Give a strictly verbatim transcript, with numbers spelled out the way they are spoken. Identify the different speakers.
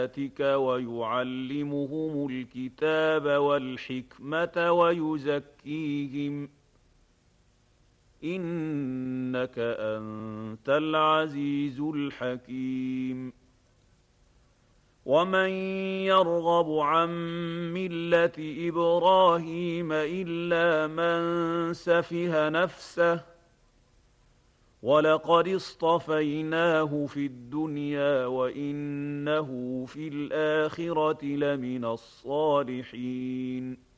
Speaker 1: ويعلمهم الكتاب والحكمة ويزكيهم إنك أنت العزيز الحكيم. ومن يرغب عن ملة إبراهيم إلا من سفه نفسه ولقد اصطفيناه في الدنيا وإنه في الآخرة لمن الصالحين.